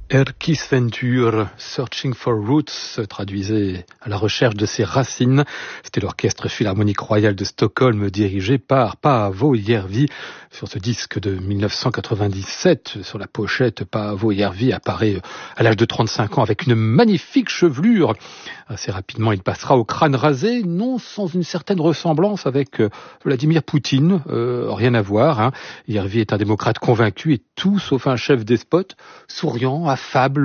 Erkis-Ventur, Searching for Roots, traduisait à la recherche de ses racines. C'était l'Orchestre Philharmonique Royal de Stockholm dirigé par Paavo Järvi. Sur ce disque de 1997, sur la pochette, Paavo Järvi apparaît à l'âge de 35 ans avec une magnifique chevelure. Assez rapidement, il passera au crâne rasé, non sans une certaine ressemblance avec Vladimir Poutine, rien à voir. Järvi est un démocrate convaincu et tout sauf un chef despote, souriant, affable,